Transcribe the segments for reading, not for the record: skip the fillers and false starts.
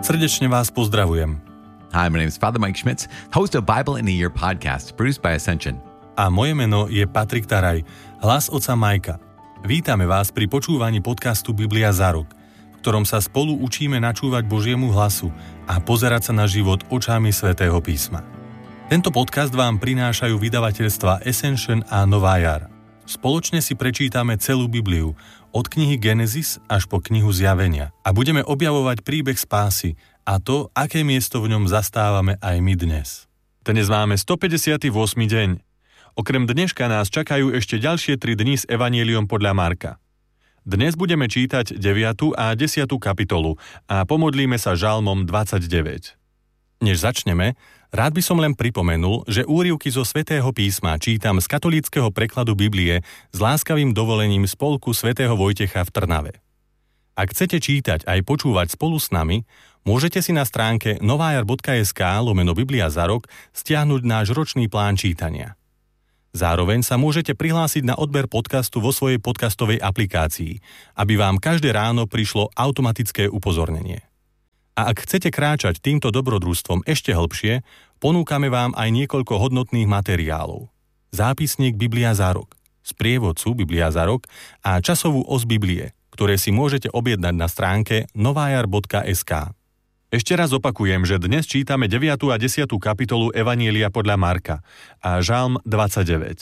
Srdečne vás pozdravujem. Hi, my name is Father Mike Schmitz, host of Bible in a Year podcast, produced by Ascension. A moje meno je Patrik Taraj, hlas otca Majka. Vítame vás pri počúvaní podcastu Biblia za rok, v ktorom sa spolu učíme načúvať Božiemu hlasu a pozerať sa na život očami Svätého písma. Tento podcast vám prinášajú vydavateľstva Ascension a Nová jar. Spoločne si prečítame celú Bibliu, od knihy Genesis až po knihu Zjavenia a budeme objavovať príbeh spásy a to, aké miesto v ňom zastávame aj my dnes. Dnes máme 158. deň. Okrem dneška nás čakajú ešte ďalšie 3 dni s Evanjeliom podľa Marka. Dnes budeme čítať 9. a 10. kapitolu a pomodlíme sa žalmom 29. Než začneme, rád by som len pripomenul, že úryvky zo Svätého písma čítam z katolíckeho prekladu Biblie s láskavým dovolením Spolku svätého Vojtecha v Trnave. Ak chcete čítať aj počúvať spolu s nami, môžete si na stránke novajar.sk/Biblia za rok stiahnuť náš ročný plán čítania. Zároveň sa môžete prihlásiť na odber podcastu vo svojej podcastovej aplikácii, aby vám každé ráno prišlo automatické upozornenie. A ak chcete kráčať týmto dobrodružstvom ešte hlbšie, ponúkame vám aj niekoľko hodnotných materiálov. Zápisník Biblia za rok, sprievodcu Biblia za rok a časovú os Biblie, ktoré si môžete objednať na stránke novajar.sk. Ešte raz opakujem, že dnes čítame 9. a 10. kapitolu Evanjelia podľa Marka a žalm 29.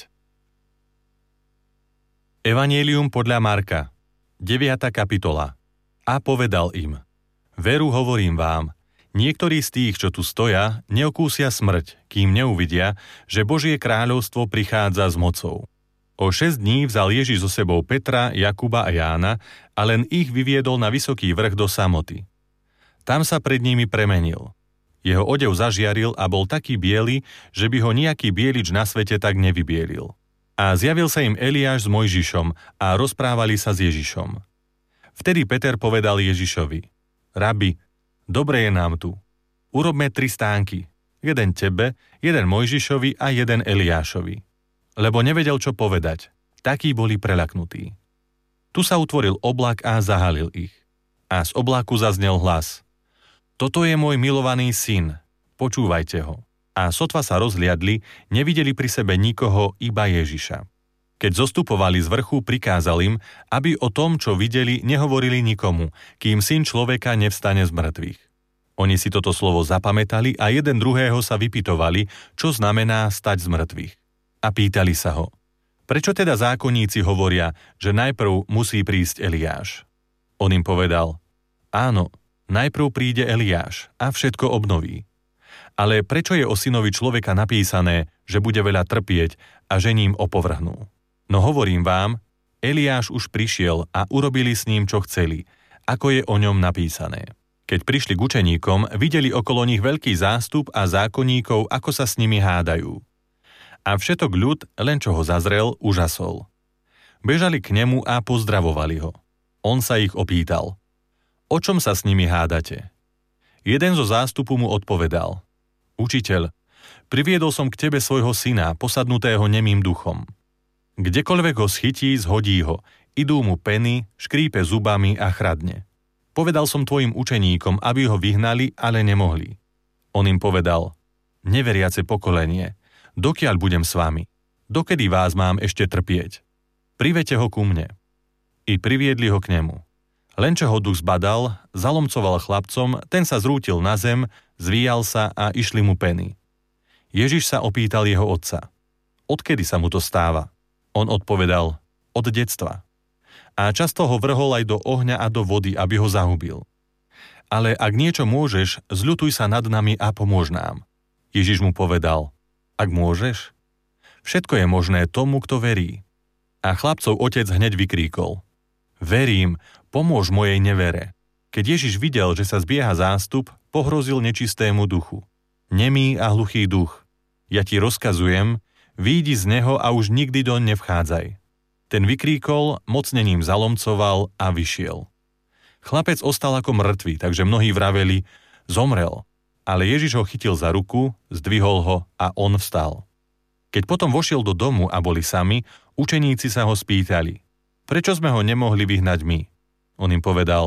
Evanjelium podľa Marka, 9. kapitola. A povedal im: Veru hovorím vám, niektorí z tých, čo tu stoja, neokúsia smrť, kým neuvidia, že Božie kráľovstvo prichádza s mocou. O 6 dní vzal Ježiš so sebou Petra, Jakuba a Jána a len ich vyviedol na vysoký vrch do samoty. Tam sa pred nimi premenil. Jeho odev zažiaril a bol taký biely, že by ho nejaký bielič na svete tak nevybielil. A zjavil sa im Eliáš s Mojžišom a rozprávali sa s Ježišom. Vtedy Peter povedal Ježišovi: Rabi, dobre je nám tu. Urobme 3 stánky. Jeden tebe, jeden Mojžišovi a jeden Eliášovi. Lebo nevedel, čo povedať. Takí boli preľaknutí. Tu sa utvoril oblak a zahalil ich. A z oblaku zaznel hlas: Toto je môj milovaný syn, počúvajte ho. A sotva sa rozhliadli, nevideli pri sebe nikoho, iba Ježiša. Keď zostupovali z vrchu, prikázal im, aby o tom, čo videli, nehovorili nikomu, kým Syn človeka nevstane z mŕtvych. Oni si toto slovo zapamätali a jeden druhého sa vypytovali, čo znamená stať z mŕtvych. A pýtali sa ho: Prečo teda zákonníci hovoria, že najprv musí prísť Eliáš? On im povedal: Áno, najprv príde Eliáš a všetko obnoví. Ale prečo je o synovi človeka napísané, že bude veľa trpieť a že ním opovrhnú? No hovorím vám, Eliáš už prišiel a urobili s ním, čo chceli, ako je o ňom napísané. Keď prišli k učeníkom, videli okolo nich veľký zástup a zákonníkov, ako sa s nimi hádajú. A všetok ľud, len čo ho zazrel, užasol. Bežali k nemu a pozdravovali ho. On sa ich opýtal: O čom sa s nimi hádate? Jeden zo zástupu mu odpovedal: Učiteľ, priviedol som k tebe svojho syna, posadnutého nemým duchom. Kdekoľvek ho schytí, zhodí ho, idú mu peny, škrípe zubami a chradne. Povedal som tvojim učeníkom, aby ho vyhnali, ale nemohli. On im povedal: Neveriace pokolenie, dokiaľ budem s vami? Dokedy vás mám ešte trpieť? Privedte ho ku mne. I priviedli ho k nemu. Len čo ho duch zbadal, zalomcoval chlapcom, ten sa zrútil na zem, zvíjal sa a išli mu peny. Ježiš sa opýtal jeho otca: Odkedy sa mu to stáva? On odpovedal: Od detstva. A často ho vrhol aj do ohňa a do vody, aby ho zahubil. Ale ak niečo môžeš, zľutuj sa nad nami a pomôž nám. Ježiš mu povedal: Ak môžeš? Všetko je možné tomu, kto verí. A chlapcov otec hneď vykríkol: Verím, pomôž mojej nevere. Keď Ježiš videl, že sa zbieha zástup, pohrozil nečistému duchu: Nemý a hluchý duch, ja ti rozkazujem, výjdi z neho a už nikdy doň nevchádzaj. Ten vykríkol, mocnením zalomcoval a vyšiel. Chlapec ostal ako mŕtvy, takže mnohí vraveli: Zomrel. Ale Ježiš ho chytil za ruku, zdvihol ho a on vstal. Keď potom vošiel do domu a boli sami, učeníci sa ho spýtali: Prečo sme ho nemohli vyhnať my? On im povedal: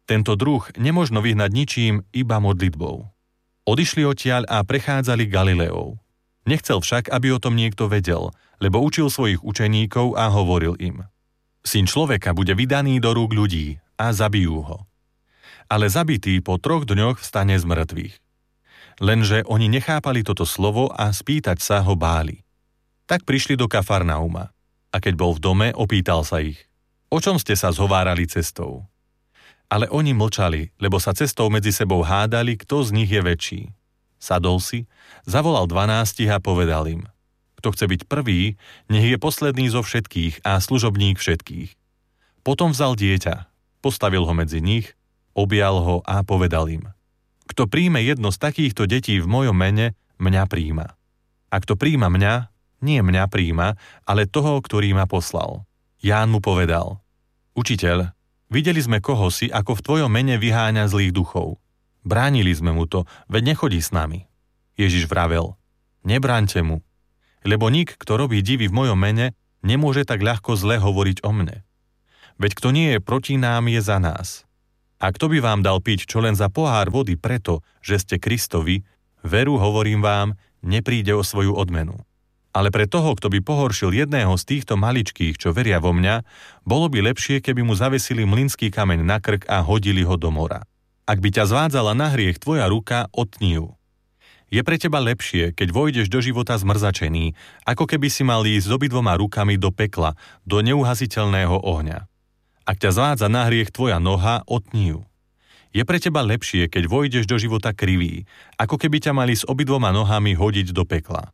Tento druh nemožno vyhnať ničím, iba modlitbou. Odišli odtiaľ a prechádzali Galileou. Nechcel však, aby o tom niekto vedel, lebo učil svojich učeníkov a hovoril im: Syn človeka bude vydaný do rúk ľudí a zabijú ho. Ale zabitý po 3 dňoch vstane z mŕtvych. Lenže oni nechápali toto slovo a spýtať sa ho báli. Tak prišli do Kafarnauma. A keď bol v dome, opýtal sa ich: O čom ste sa zhovárali cestou? Ale oni mlčali, lebo sa cestou medzi sebou hádali, kto z nich je väčší. Sadol si, zavolal 12 a povedal im: Kto chce byť prvý, nech je posledný zo všetkých a služobník všetkých. Potom vzal dieťa, postavil ho medzi nich, objal ho a povedal im: Kto príjme jedno z takýchto detí v mojom mene, mňa príjma. A kto príjma mňa, nie mňa príjma, ale toho, ktorý ma poslal. Ján mu povedal: Učiteľ, videli sme kohosi, ako v tvojom mene vyháňa zlých duchov. Bránili sme mu to, veď nechodí s nami. Ježiš vravel: Nebráňte mu, lebo nik, kto robí divy v mojom mene, nemôže tak ľahko zle hovoriť o mne. Veď kto nie je proti nám, je za nás. A kto by vám dal piť čo len za pohár vody preto, že ste Kristovi, veru hovorím vám, nepríde o svoju odmenu. Ale pre toho, kto by pohoršil jedného z týchto maličkých, čo veria vo mňa, bolo by lepšie, keby mu zavesili mlynský kameň na krk a hodili ho do mora. Ak by ťa zvádzala na hriech tvoja ruka, otni ju. Je pre teba lepšie, keď vojdeš do života zmrzačený, ako keby si mal ísť s obidvoma rukami do pekla, do neuhasiteľného ohňa. Ak ťa zvádza na hriech tvoja noha, otni ju. Je pre teba lepšie, keď vojdeš do života krivý, ako keby ťa mali s obidvoma nohami hodiť do pekla.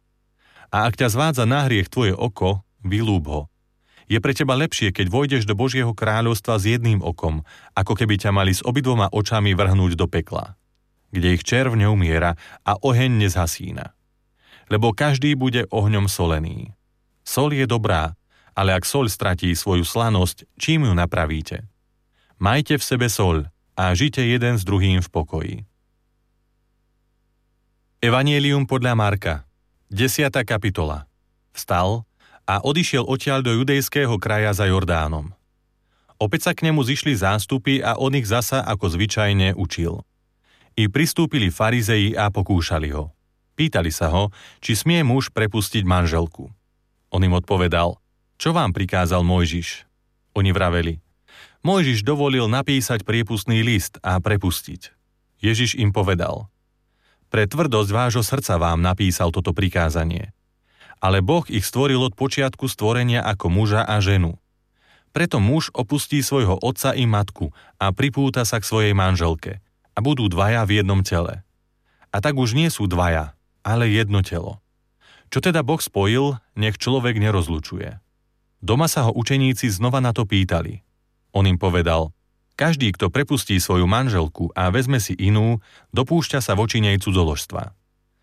A ak ťa zvádza na hriech tvoje oko, vylúb ho. Je pre teba lepšie, keď vojdeš do Božieho kráľovstva s jedným okom, ako keby ťa mali s obidvoma očami vrhnúť do pekla, kde ich červ neumiera a oheň nezhasína. Lebo každý bude ohňom solený. Soľ je dobrá, ale ak soľ stratí svoju slanosť, čím ju napravíte? Majte v sebe soľ a žite jeden s druhým v pokoji. Evangelium podľa Marka, 10. kapitola. Vstal a odišiel odtiaľ do judejského kraja za Jordánom. Opäť sa k nemu zišli zástupy a on ich zasa ako zvyčajne učil. I pristúpili farizei a pokúšali ho. Pýtali sa ho, či smie muž prepustiť manželku. On im odpovedal: Čo vám prikázal Mojžiš? Oni vraveli: Mojžiš dovolil napísať priepustný list a prepustiť. Ježiš im povedal: Pre tvrdosť vášho srdca vám napísal toto prikázanie. Ale Boh ich stvoril od počiatku stvorenia ako muža a ženu. Preto muž opustí svojho otca i matku a pripúta sa k svojej manželke a budú dvaja v jednom tele. A tak už nie sú dvaja, ale jedno telo. Čo teda Boh spojil, nech človek nerozlučuje. Doma sa ho učeníci znova na to pýtali. On im povedal: Každý, kto prepustí svoju manželku a vezme si inú, dopúšťa sa voči nej cudzoložstva.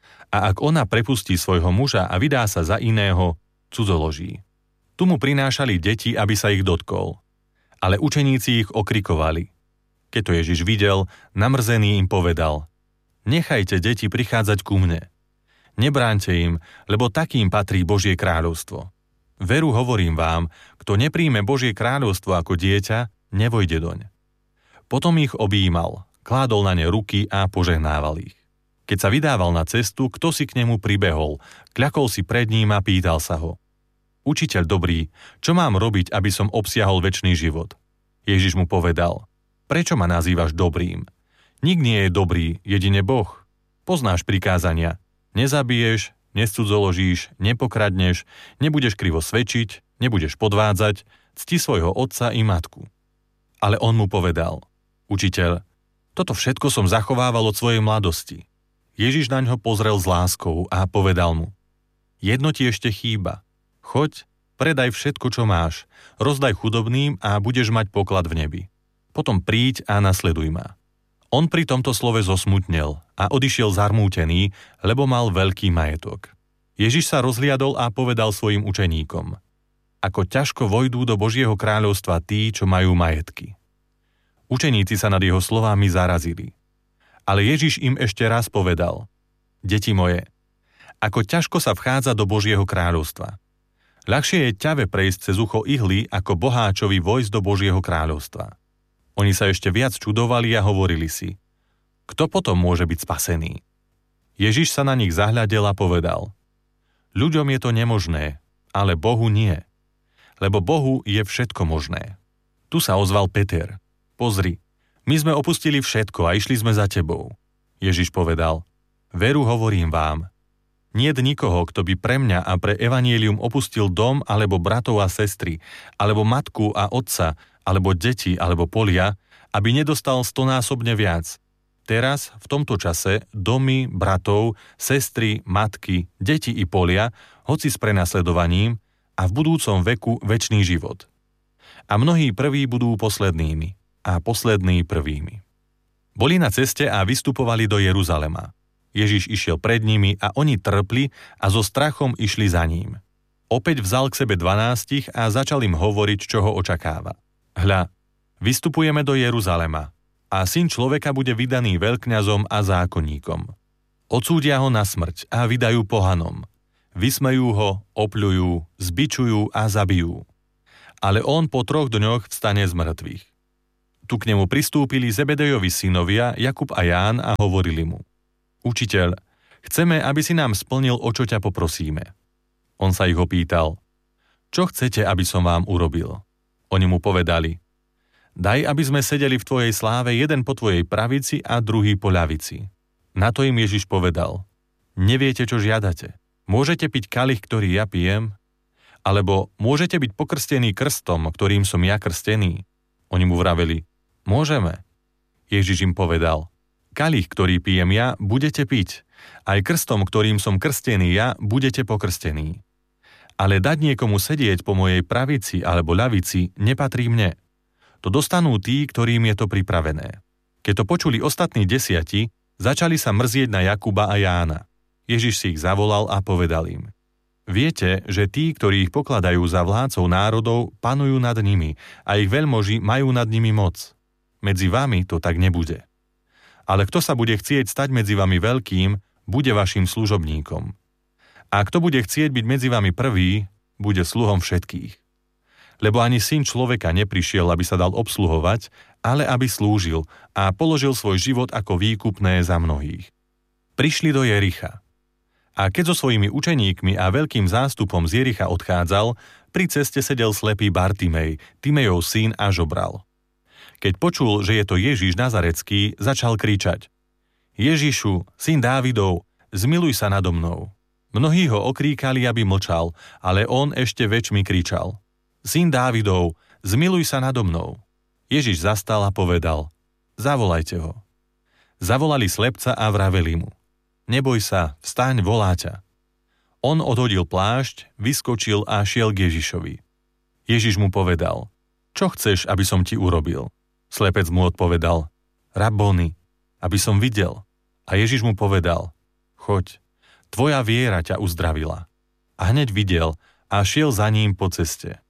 A ak ona prepustí svojho muža a vydá sa za iného, cudzoloží. Tu mu prinášali deti, aby sa ich dotkol. Ale učeníci ich okrikovali. Keď to Ježiš videl, namrzený im povedal: Nechajte deti prichádzať ku mne. Nebráňte im, lebo takým patrí Božie kráľovstvo. Veru hovorím vám, kto nepríjme Božie kráľovstvo ako dieťa, nevojde doň. Potom ich objímal, kládol na ne ruky a požehnával ich. Keď sa vydával na cestu, kto si k nemu pribehol, kľakol si pred ním a pýtal sa ho: Učiteľ dobrý, čo mám robiť, aby som obsiahol večný život? Ježiš mu povedal: Prečo ma nazývaš dobrým? Nik nie je dobrý, jedine Boh. Poznáš prikázania: nezabiješ, nescudzoložíš, nepokradneš, nebudeš krivo svedčiť, nebudeš podvádzať, cti svojho otca i matku. Ale on mu povedal: Učiteľ, toto všetko som zachovával od svojej mladosti. Ježiš naňho pozrel s láskou a povedal mu: Jedno ti ešte chýba. Choď, predaj všetko, čo máš, rozdaj chudobným a budeš mať poklad v nebi. Potom príď a nasleduj ma. On pri tomto slove zosmutnel a odišiel zarmútený, lebo mal veľký majetok. Ježiš sa rozhliadol a povedal svojim učeníkom: Ako ťažko vojdú do Božieho kráľovstva tí, čo majú majetky. Učeníci sa nad jeho slovami zarazili. Ale Ježiš im ešte raz povedal: Deti moje, ako ťažko sa vchádza do Božieho kráľovstva. Ľahšie je ťave prejsť cez ucho ihly, ako boháčovi vojsť do Božieho kráľovstva. Oni sa ešte viac čudovali a hovorili si: kto potom môže byť spasený? Ježiš sa na nich zahľadel a povedal: ľuďom je to nemožné, ale Bohu nie. Lebo Bohu je všetko možné. Tu sa ozval Peter: pozri, my sme opustili všetko a išli sme za tebou. Ježiš povedal: veru hovorím vám, niet nikoho, kto by pre mňa a pre evanjelium opustil dom, alebo bratov a sestry, alebo matku a otca, alebo deti, alebo polia, aby nedostal 100-násobne viac. Teraz, v tomto čase, domy, bratov, sestry, matky, deti i polia, hoci s prenasledovaním, a v budúcom veku večný život. A mnohí prví budú poslednými, a poslední prvými. Boli na ceste a vystupovali do Jeruzalema. Ježiš išiel pred nimi a oni trpli a so strachom išli za ním. Opäť vzal k sebe 12 a začal im hovoriť, čo ho očakáva. Hľa, vystupujeme do Jeruzalema a Syn človeka bude vydaný veľkňazom a zákonníkom. Odsúdia ho na smrť a vydajú pohanom. Vysmejú ho, opľujú, zbičujú a zabijú. Ale on po 3 dňoch vstane z mŕtvych. Tu k nemu pristúpili Zebedejovi synovia Jakub a Ján a hovorili mu: Učiteľ, chceme, aby si nám splnil, o čo ťa poprosíme. On sa ich opýtal: čo chcete, aby som vám urobil? Oni mu povedali: daj, aby sme sedeli v tvojej sláve, jeden po tvojej pravici a druhý po ľavici. Na to im Ježiš povedal: neviete, čo žiadate. Môžete piť kalich, ktorý ja pijem? Alebo môžete byť pokrstení krstom, ktorým som ja krstený? Oni mu vraveli: môžeme. Ježiš im povedal: kalich, ktorý pijem ja, budete piť. Aj krstom, ktorým som krstený ja, budete pokrstení. Ale dať niekomu sedieť po mojej pravici alebo ľavici nepatrí mne. To dostanú tí, ktorým je to pripravené. Keď to počuli ostatní 10, začali sa mrzieť na Jakuba a Jána. Ježiš si ich zavolal a povedal im: viete, že tí, ktorí ich pokladajú za vládcov národov, panujú nad nimi a ich veľmoži majú nad nimi moc. Medzi vami to tak nebude. Ale kto sa bude chcieť stať medzi vami veľkým, bude vašim služobníkom. A kto bude chcieť byť medzi vami prvý, bude sluhom všetkých. Lebo ani Syn človeka neprišiel, aby sa dal obsluhovať, ale aby slúžil a položil svoj život ako výkupné za mnohých. Prišli do Jericha. A keď so svojimi učeníkmi a veľkým zástupom z Jericha odchádzal, pri ceste sedel slepý Bartimej, Timejov syn, a žobral. Keď počul, že je to Ježiš Nazarecký, začal kričať: Ježišu, syn Dávidov, zmiluj sa nado mnou. Mnohí ho okríkali, aby mlčal, ale on ešte väčšmi kričal: Syn Dávidov, zmiluj sa nado mnou. Ježiš zastal a povedal: zavolajte ho. Zavolali slepca a vraveli mu: neboj sa, vstaň, volá ťa. On odhodil plášť, vyskočil a šiel k Ježišovi. Ježiš mu povedal: čo chceš, aby som ti urobil? Slepec mu odpovedal: Raboni, aby som videl. A Ježiš mu povedal: choď, tvoja viera ťa uzdravila. A hneď videl a šiel za ním po ceste.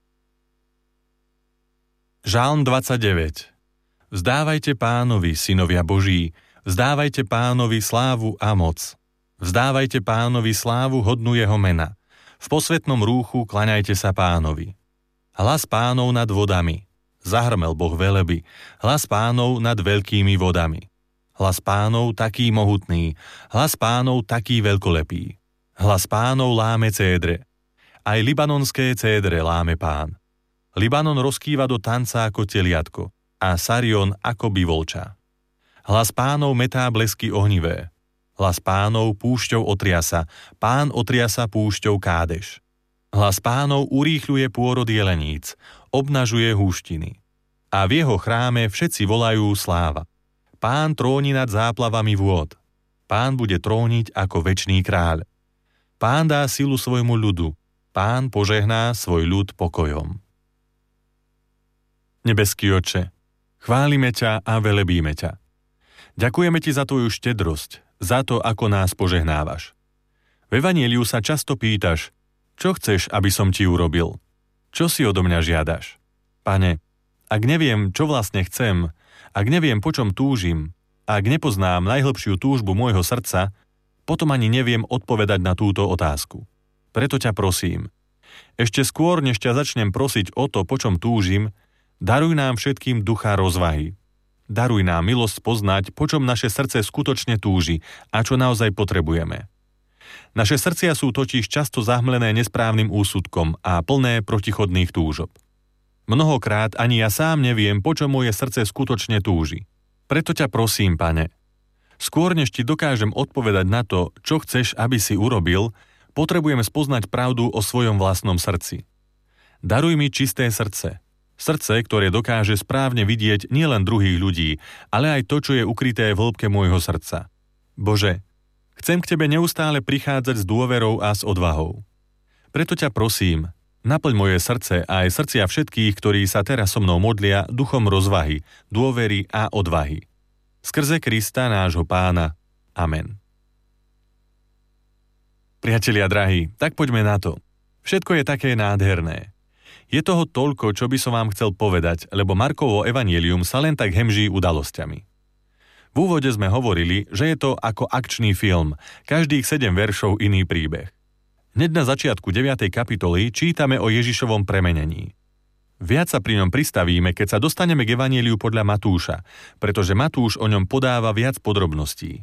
Žalm 29. Vzdávajte Pánovi, synovia Boží, vzdávajte Pánovi slávu a moc. Vzdávajte Pánovi slávu hodnú jeho mena. V posvätnom rúchu klaňajte sa Pánovi. Hlas Pánov nad vodami. Zahrmel Boh veleby. Hlas Pánov nad veľkými vodami. Hlas Pánov taký mohutný. Hlas Pánov taký veľkolepý. Hlas Pánov láme cédre. Aj libanonské cédre láme Pán. Libanon rozkýva do tanca ako teliatko a Sarion ako bivolča. Hlas Pánov metá blesky ohnivé. Hlas Pánov púšťou otriasa, Pán otriasa púšťou Kádeš. Hlas Pánov urýchľuje pôrod jeleníc, obnažuje húštiny. A v jeho chráme všetci volajú sláva. Pán tróni nad záplavami vôd. Pán bude tróniť ako večný kráľ. Pán dá silu svojmu ľudu. Pán požehná svoj ľud pokojom. Nebeský Otče, chválime ťa a velebíme ťa. Ďakujeme ti za tvoju štedrosť, za to, ako nás požehnávaš. V evanjeliu sa často pýtaš: čo chceš, aby som ti urobil? Čo si odo mňa žiadaš? Pane, ak neviem, čo vlastne chcem, ak neviem, po čom túžim, ak nepoznám najhlbšiu túžbu môjho srdca, potom ani neviem odpovedať na túto otázku. Preto ťa prosím, ešte skôr, než ťa začnem prosiť o to, po čom túžim, daruj nám všetkým ducha rozvahy, Daruj nám milosť poznať, po čom naše srdce skutočne túži a čo naozaj potrebujeme. Naše srdcia sú totiž často zahmlené nesprávnym úsudkom a plné protichodných túžob. Mnohokrát ani ja sám neviem, po čom moje srdce skutočne túži. Preto ťa prosím, Pane, skôr než ti dokážem odpovedať na to, čo chceš, aby si urobil, potrebujem spoznať pravdu o svojom vlastnom srdci. Daruj mi čisté srdce. Srdce, ktoré dokáže správne vidieť nielen druhých ľudí, ale aj to, čo je ukryté v hĺbke môjho srdca. Bože, chcem k Tebe neustále prichádzať s dôverou a s odvahou. Preto ťa prosím, naplň moje srdce a aj srdcia všetkých, ktorí sa teraz so mnou modlia duchom rozvahy, dôvery a odvahy. Skrze Krista nášho Pána. Amen. Priatelia drahí, tak poďme na to. Všetko je také nádherné. Je toho toľko, čo by som vám chcel povedať, lebo Markovo evanjelium sa len tak hemží udalosťami. V úvode sme hovorili, že je to ako akčný film, každých 7 veršov iný príbeh. Hneď na začiatku 9. kapitoly čítame o Ježišovom premenení. Viac sa pri ňom pristavíme, keď sa dostaneme k evanjeliu podľa Matúša, pretože Matúš o ňom podáva viac podrobností.